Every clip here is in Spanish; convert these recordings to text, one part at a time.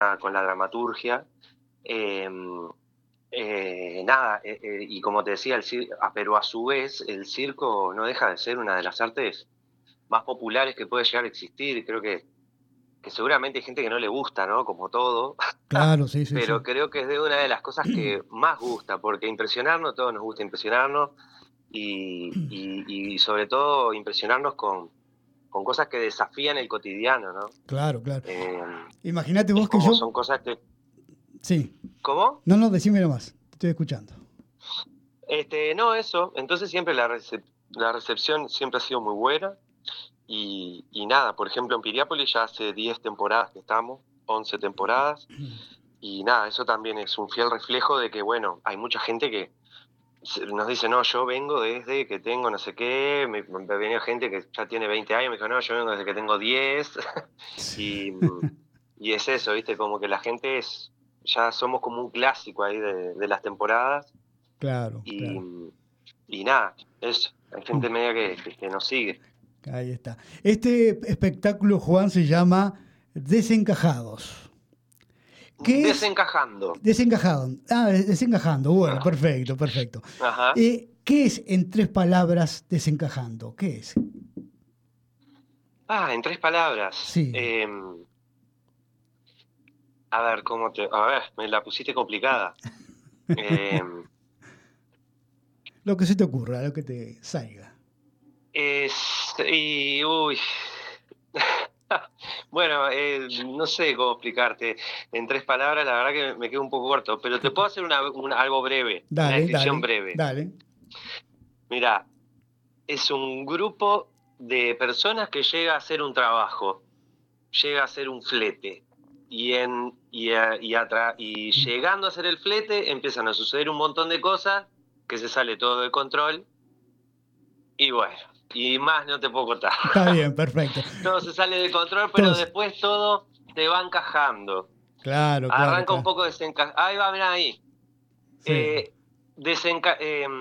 con la dramaturgia. Eh, y como te decía, pero a su vez el circo no deja de ser una de las artes más populares que puede llegar a existir. Creo que seguramente hay gente que no le gusta, ¿no? Como todo, Claro, sí, sí, pero sí. creo que es de una de las cosas que más gusta, porque impresionarnos, todos nos gusta impresionarnos, y sobre todo impresionarnos con cosas que desafían el cotidiano, ¿no? Claro, claro. Eh, Imagínate es vos que como yo... son cosas que... Sí. ¿Cómo? No, no, decime nomás. Te estoy escuchando. No, eso. Entonces siempre la recepción siempre ha sido muy buena. Y nada, por ejemplo, en Piriápolis ya hace 10 temporadas que estamos, 11 temporadas. Y nada, eso también es un fiel reflejo de que, bueno, hay mucha gente que nos dice, no, yo vengo desde que tengo no sé qué. Me venía gente que ya tiene 20 años, me dijo, no, yo vengo desde que tengo 10. y, y es eso, ¿viste? Como que la gente ya somos como un clásico ahí de las temporadas. Claro, Y, claro. y nada, eso. Hay gente media que nos sigue. Ahí está. Este espectáculo, Juan, se llama Desencajados. ¿Qué es Desencajando. desencajado? Ah, desencajando. Bueno, perfecto, perfecto. Ajá. ¿Qué es en tres palabras desencajando? ¿Qué es? En 3 palabras. Sí, A ver, A ver, me la pusiste complicada. Eh, lo que se te ocurra, lo que te salga. Uy. Bueno, no sé cómo explicarte. En 3 palabras, la verdad que me quedo un poco corto, pero te puedo hacer algo breve, una Dale, descripción dale, breve. dale. Mira, es un grupo de personas que llega a hacer un trabajo, llega a hacer un flete. Y llegando a hacer el flete empiezan a suceder un montón de cosas que se sale todo de control. Y bueno, y más no te puedo contar. Está bien, perfecto. Todo se sale de control, pero Todos. después todo te va encajando. Claro, claro, Arranca un claro. poco desencajado. Ahí va, mira ahí. Sí. Eh, desenca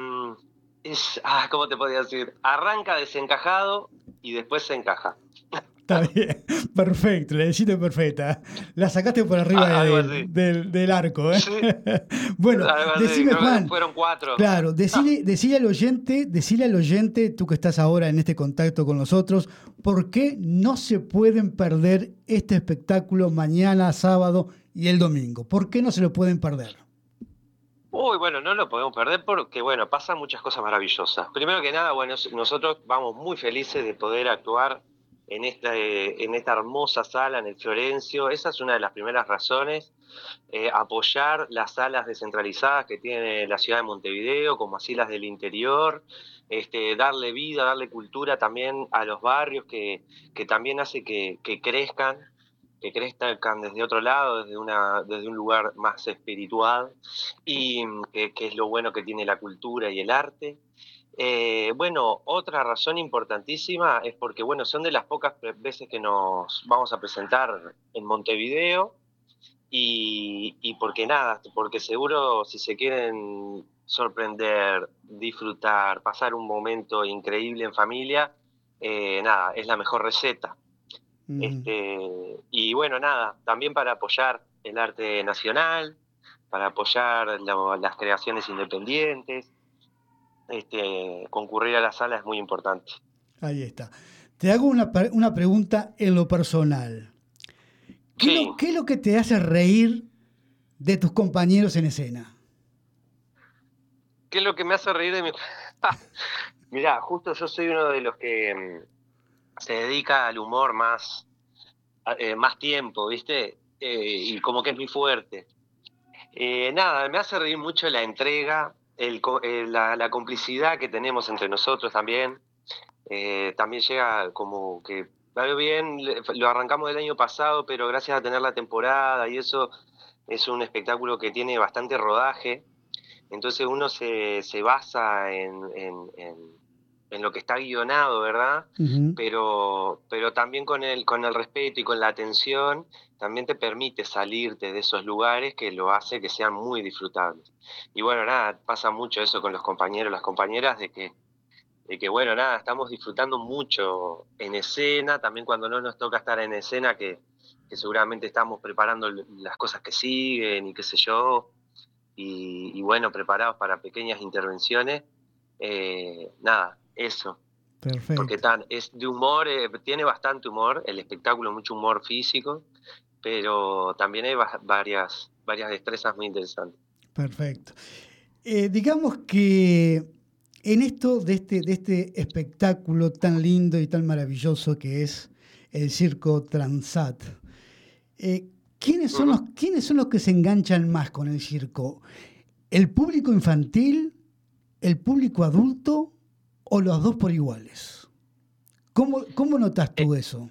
¿Cómo te podría decir? Arranca desencajado y después se encaja. Está bien, perfecto, la deciste perfecta. La sacaste por arriba Algo así. del arco, ¿eh? Sí, Bueno, algo así. decime, Creo que Juan, fueron 4. claro, decile al oyente, tú que estás ahora en este contacto con nosotros, ¿por qué no se pueden perder este espectáculo mañana, sábado y el domingo? ¿Por qué no se lo pueden perder? Uy, bueno, no lo podemos perder porque, bueno, pasan muchas cosas maravillosas. Primero que nada, bueno, nosotros vamos muy felices de poder actuar en esta hermosa sala en el Florencio. Esa es una de las primeras razones. Apoyar las salas descentralizadas que tiene la ciudad de Montevideo, como así las del interior. Darle vida, darle cultura también a los barrios que también hace que crezcan desde otro lado, desde un lugar más espiritual, y que es lo bueno que tiene la cultura y el arte. Bueno, otra razón importantísima es porque, bueno, son de las pocas veces que nos vamos a presentar en Montevideo, y porque nada, porque seguro si se quieren sorprender, disfrutar, pasar un momento increíble en familia, nada, es la mejor receta. Mm. Y bueno, nada, también para apoyar el arte nacional, para apoyar las creaciones independientes. Concurrir a la sala es muy importante. Ahí está. Te hago una pregunta en lo personal. Sí, ¿Qué es lo que te hace reír de tus compañeros en escena? ¿qué es lo que me hace reír de mi... Mirá, justo yo soy uno de los que se dedica al humor más tiempo, ¿viste? Y como que es muy fuerte. Nada, me hace reír mucho la entrega, la complicidad que tenemos entre nosotros también. También llega como que, va bien, lo arrancamos el año pasado, pero gracias a tener la temporada y eso, es un espectáculo que tiene bastante rodaje. Entonces uno se basa en lo que está guionado, ¿verdad? Ujú. Pero también con el respeto y con la atención, también te permite salirte de esos lugares que lo hace que sean muy disfrutables. Y bueno, nada, pasa mucho eso con los compañeros, las compañeras, de que bueno, nada, estamos disfrutando mucho en escena, también cuando no nos toca estar en escena, que que seguramente estamos preparando las cosas que siguen y qué sé yo, y bueno, preparados para pequeñas intervenciones. Nada, eso. Porque Perfecto. es de humor, tiene bastante humor, el espectáculo, mucho humor físico, pero también hay varias destrezas muy interesantes. Perfecto. Digamos que en esto de este espectáculo tan lindo y tan maravilloso que es el Circo Transat, ¿quiénes son Ujú. quiénes son los que se enganchan más con el circo? ¿El público infantil, el público adulto o los dos por iguales? ¿Cómo notas Eh, tú eso?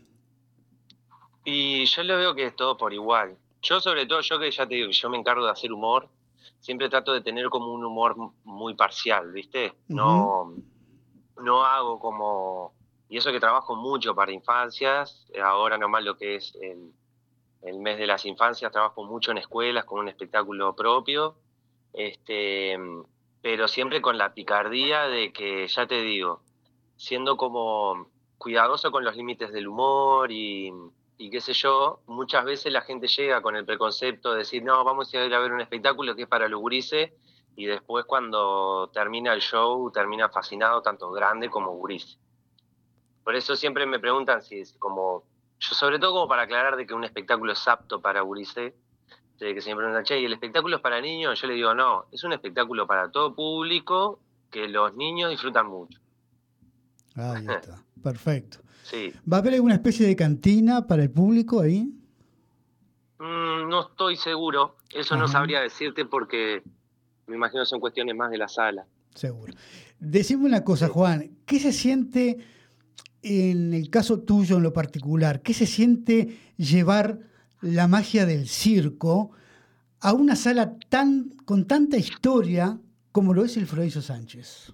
y yo lo veo que es todo por igual. Yo sobre todo, yo que ya te digo, que yo me encargo de hacer humor, siempre trato de tener como un humor muy parcial, ¿viste? Ujú. No hago como... Y eso que trabajo mucho para infancias, ahora nomás lo que es el mes de las infancias, trabajo mucho en escuelas con un espectáculo propio, este, pero siempre con la picardía de que, ya te digo, siendo como cuidadoso con los límites del humor y qué sé yo, muchas veces la gente llega con el preconcepto de decir, no, vamos a ir a ver un espectáculo que es para los gurises, y después cuando termina el show termina fascinado tanto grande como gurises. Por eso siempre me preguntan si es como, yo sobre todo como para aclarar de que un espectáculo es apto para gurises, de que siempre me preguntan, che, ¿y el espectáculo es para niños? Yo le digo, no, es un espectáculo para todo público que los niños disfrutan mucho. Ahí está, perfecto. Sí. ¿Va a haber alguna especie de cantina para el público ahí? No estoy seguro, eso no Ajá, sabría decirte porque me imagino son cuestiones más de la sala. seguro. Decime una cosa, Sí. Juan, ¿qué se siente en el caso tuyo en lo particular? ¿Qué se siente llevar la magia del circo a una sala con tanta historia como lo es el Florencio Sánchez?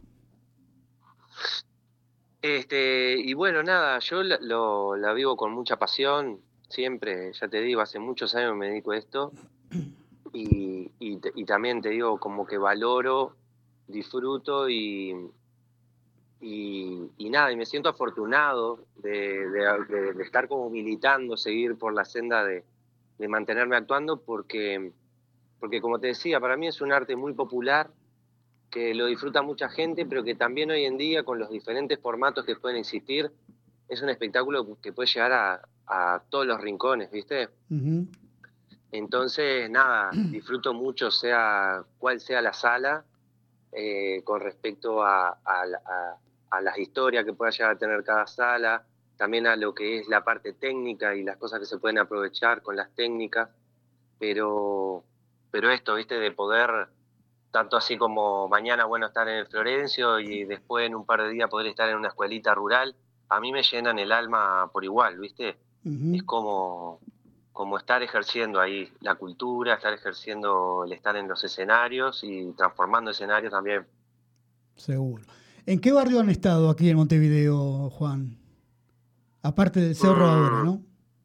Y bueno, nada, yo la vivo con mucha pasión, siempre, ya te digo, hace muchos años me dedico a esto y también te digo, como que valoro, disfruto y nada, y me siento afortunado de estar como militando, seguir por la senda de mantenerme actuando porque como te decía, para mí es un arte muy popular que lo disfruta mucha gente, pero que también hoy en día, con los diferentes formatos que pueden existir, es un espectáculo que puede llegar a todos los rincones, ¿viste? Ujú. Entonces, nada, disfruto mucho, sea cual sea la sala, con respecto a las historias que pueda llegar a tener cada sala, también a lo que es la parte técnica y las cosas que se pueden aprovechar con las técnicas, pero, pero esto, ¿viste? De poder tanto así como mañana, bueno, estar en el Florencio y después en un par de días poder estar en una escuelita rural, a mí me llenan el alma por igual, ¿viste? Ujú. Es como estar ejerciendo ahí la cultura, estar ejerciendo el estar en los escenarios y transformando escenarios también. Seguro. ¿En qué barrio han estado aquí en Montevideo, Juan? Aparte del cerro ahora, Mm, ¿no?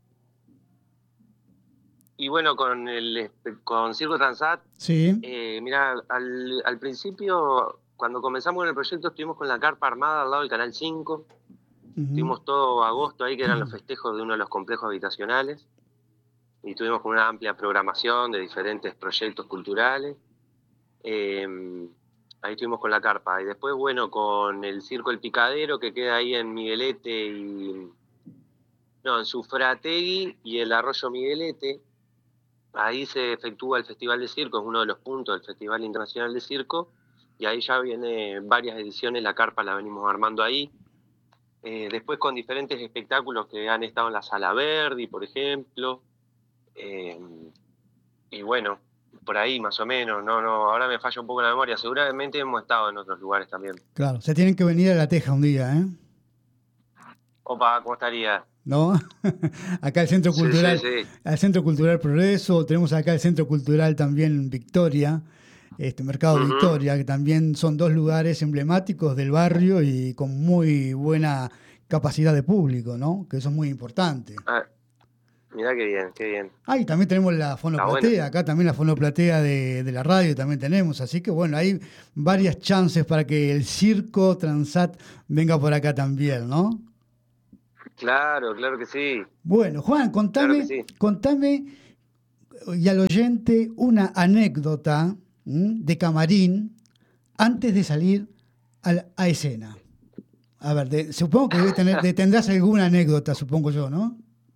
y bueno, con Circo Transat, Sí. mira, al principio, cuando comenzamos con el proyecto, estuvimos con la carpa armada al lado del Canal 5. Ujú. Estuvimos todo agosto ahí, que eran los festejos de uno de los complejos habitacionales, y estuvimos con una amplia programación de diferentes proyectos culturales. Eh, Ahí estuvimos con la carpa. Y después, bueno, con el Circo El Picadero, que queda ahí en Miguelete no, en Sufrategui y el Arroyo Miguelete. Ahí se efectúa el Festival de Circo, es uno de los puntos del Festival Internacional de Circo, y ahí ya viene varias ediciones, la carpa la venimos armando ahí. Después con diferentes espectáculos que han estado en la Sala Verdi, por ejemplo. Eh, y bueno, por ahí más o menos. No, ahora me falla un poco la memoria. Seguramente hemos estado en otros lugares también. Claro, se tienen que venir a La Teja un día, ¿eh? Opa, ¿cómo estaría? ¿No? Acá Sí, sí, sí. el Centro Cultural Progreso, tenemos acá el Centro Cultural también Victoria, Mercado Ujú. Victoria, que también son dos lugares emblemáticos del barrio y con muy buena capacidad de público, ¿no? Que eso es muy importante. Ah, mirá qué bien, qué bien. Ah, y también tenemos la Está bueno. fonoplatea, acá también la fonoplatea de la radio también tenemos, así que bueno, hay varias chances para que el circo Transat venga por acá también, ¿no? Claro, claro que sí, Bueno, Juan, claro que sí. contame y al oyente una anécdota de camarín antes de salir a escena. A ver, supongo que tendrás alguna anécdota, supongo yo, ¿no?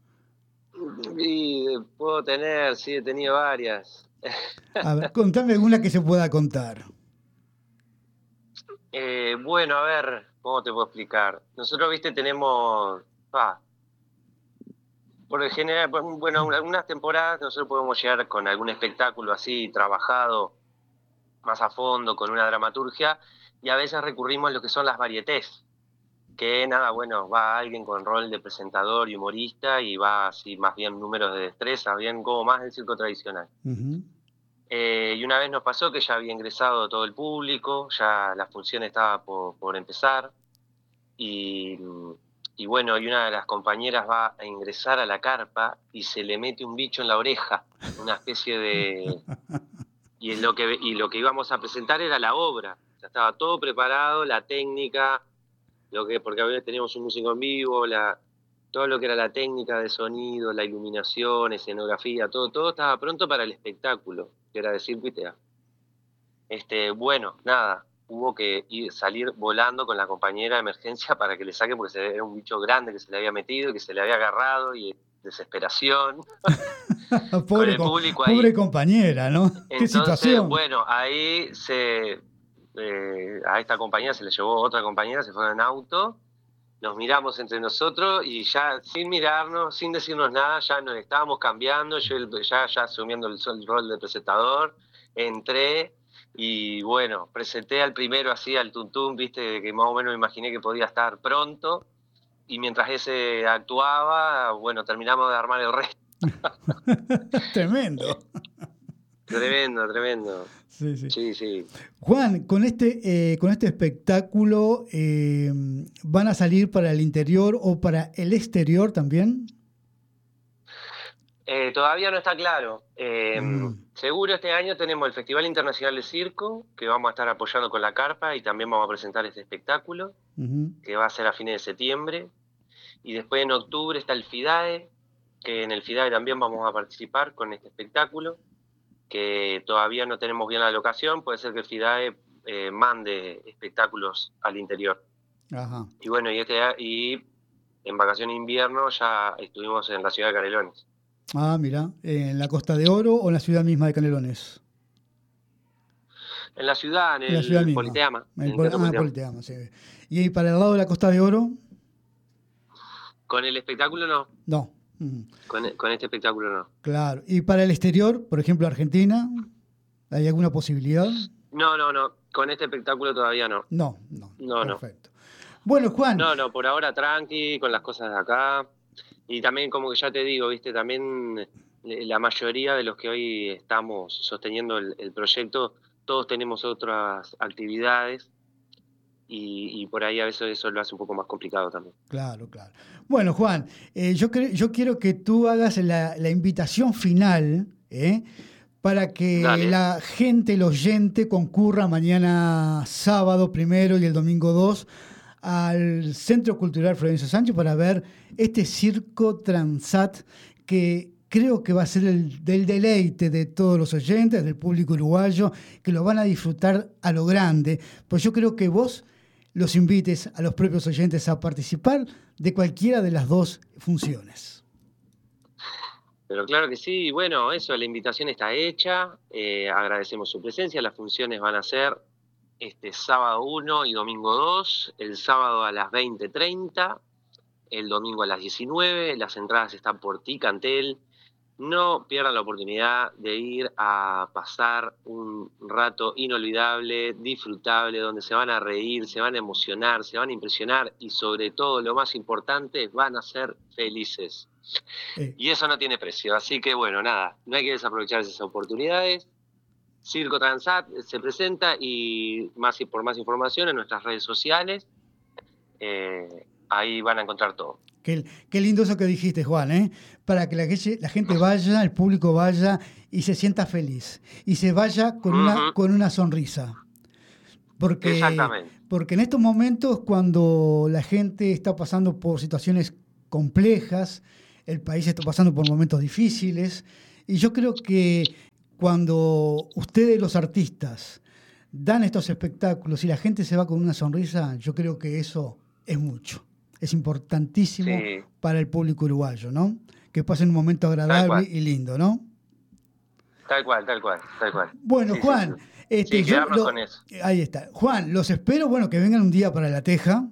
Y puedo tener, sí, he tenido varias. A ver, contame alguna que se pueda contar. Bueno, a ver, ¿cómo te puedo explicar? Nosotros, viste, tenemos, ah, por el general, bueno, algunas temporadas nosotros podemos llegar con algún espectáculo así, trabajado más a fondo, con una dramaturgia, y a veces recurrimos a lo que son las varietés, que nada, bueno, va alguien con rol de presentador y humorista y va así más bien números de destreza, bien como más del circo tradicional. Uh-huh. Y una vez nos pasó que ya había ingresado todo el público, ya la función estaba por empezar, y, y bueno, y una de las compañeras va a ingresar a la carpa y se le mete un bicho en la oreja, una especie de... y lo que íbamos a presentar era la obra, ya estaba todo preparado, la técnica, porque a veces teníamos un músico en vivo, todo lo que era la técnica de sonido, la iluminación, escenografía, todo estaba pronto para el espectáculo, que era de circo y teatro. Bueno, nada, hubo que salir volando con la compañera de emergencia para que le saque, porque era un bicho grande que se le había metido, que se le había agarrado, y desesperación, con el público ahí. Pobre compañera, ¿no? Entonces, ¿qué situación? bueno, ahí a esta compañera se le llevó otra compañera, se fueron en auto, nos miramos entre nosotros y ya sin mirarnos, sin decirnos nada, ya nos estábamos cambiando, yo ya asumiendo el rol de presentador, entré y bueno, presenté al primero así, al tuntún, viste, que más o menos me imaginé que podía estar pronto, y mientras ese actuaba, bueno, terminamos de armar el resto. Tremendo. Tremendo. Sí, sí. Sí. Juan, con este espectáculo, ¿van a salir para el interior o para el exterior también? Todavía no está claro. Seguro este año tenemos el Festival Internacional de Circo, que vamos a estar apoyando con la carpa, y también vamos a presentar este espectáculo, que va a ser a fines de septiembre. Y después en octubre está el FIDAE, que en el FIDAE también vamos a participar con este espectáculo, que todavía no tenemos bien la locación, puede ser que el FIDAE mande espectáculos al interior. Ajá. Y bueno, y en vacaciones de invierno ya estuvimos en la ciudad de Canelones. Ah, mira, ¿en la Costa de Oro o en la ciudad misma de Canelones? En la ciudad, en la ciudad el misma. Politeama. Politeama, sí. ¿Y para el lado de la Costa de Oro? Con el espectáculo no. No. Con este espectáculo no. Claro. ¿Y para el exterior, por ejemplo, Argentina? ¿Hay alguna posibilidad? No. Con este espectáculo todavía no. No. Perfecto. Bueno, Juan. No, por ahora tranqui, con las cosas de acá. Y también, como que ya te digo, viste, también la mayoría de los que hoy estamos sosteniendo el proyecto, todos tenemos otras actividades. Y por ahí a veces eso lo hace un poco más complicado también. Claro. Bueno, Juan, yo quiero que tú hagas la invitación final, para que Dale. la gente, el oyente, concurra mañana sábado 1 y el domingo 2 al Centro Cultural Florencio Sánchez para ver este circo Transat que creo que va a ser del deleite de todos los oyentes, del público uruguayo, que lo van a disfrutar a lo grande. Pues yo creo que vos los invites a los propios oyentes a participar de cualquiera de las dos funciones. Pero claro que sí, bueno, eso, la invitación está hecha, agradecemos su presencia, las funciones van a ser sábado 1 y domingo 2, el sábado a las 20:30, el domingo a las 19, las entradas están por Ticantel. No pierdan la oportunidad de ir a pasar un rato inolvidable, disfrutable, donde se van a reír, se van a emocionar, se van a impresionar y sobre todo, lo más importante, van a ser felices. Y eso no tiene precio, así que bueno, nada, no hay que desaprovechar esas oportunidades. Circo Transat se presenta y por más información en nuestras redes sociales, ahí van a encontrar todo. Qué lindo eso que dijiste, Juan, para que la gente vaya, el público vaya y se sienta feliz. Y se vaya con una sonrisa. Exactamente. Porque en estos momentos, cuando la gente está pasando por situaciones complejas, el país está pasando por momentos difíciles, y yo creo que cuando ustedes, los artistas, dan estos espectáculos y la gente se va con una sonrisa, yo creo que eso es mucho. Es importantísimo para el público uruguayo, ¿no? Que pasen un momento agradable y lindo, ¿no? Tal cual, tal cual, tal cual. Bueno, Juan, quedarnos con eso. Ahí está. Juan, los espero, bueno, que vengan un día para La Teja,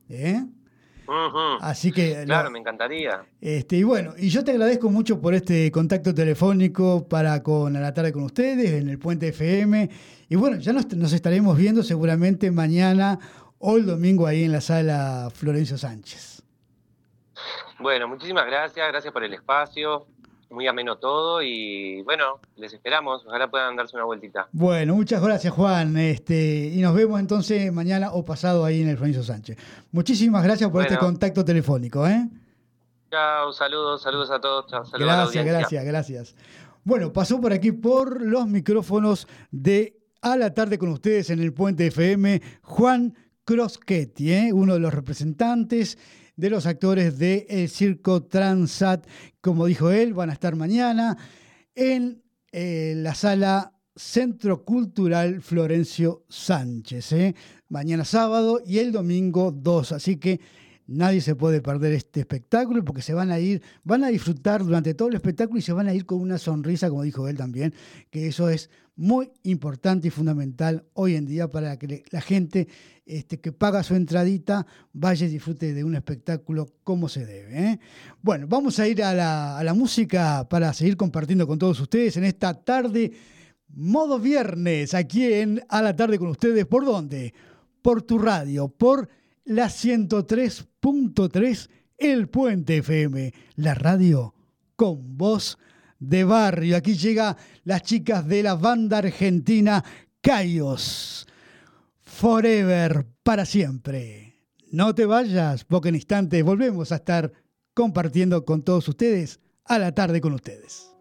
Así que... Claro, me encantaría. Y bueno, y yo te agradezco mucho por este contacto telefónico para con A la Tarde con ustedes en el Puente FM. Y bueno, ya nos estaremos viendo seguramente mañana o el domingo ahí en la sala Florencio Sánchez. Bueno, muchísimas gracias por el espacio. Muy ameno todo y bueno, les esperamos. Ojalá puedan darse una vueltita. Bueno, muchas gracias, Juan. Y nos vemos entonces mañana o pasado ahí en el Florencio Sánchez. Muchísimas gracias por este contacto telefónico. Chao, saludos a todos. Chao, saludos gracias. Bueno, pasó por aquí por los micrófonos de A la Tarde con ustedes en el Puente FM, Juan Croschetti, uno de los representantes de los actores del Circo Transat. Como dijo él, van a estar mañana en la sala Centro Cultural Florencio Sánchez. Mañana sábado y el domingo 2. Así que nadie se puede perder este espectáculo porque se van a disfrutar durante todo el espectáculo y se van a ir con una sonrisa, como dijo él también, que eso es muy importante y fundamental hoy en día para que la gente que paga su entradita vaya y disfrute de un espectáculo como se debe. Bueno, vamos a ir a la música para seguir compartiendo con todos ustedes en esta tarde, modo viernes, aquí en A la Tarde con ustedes. ¿Por dónde? Por tu radio, por la 103.3, El Puente FM, la radio con voz de barrio. Aquí llega las chicas de la banda argentina Caios. Forever, para siempre. No te vayas, porque en instantes volvemos a estar compartiendo con todos ustedes A la Tarde con ustedes.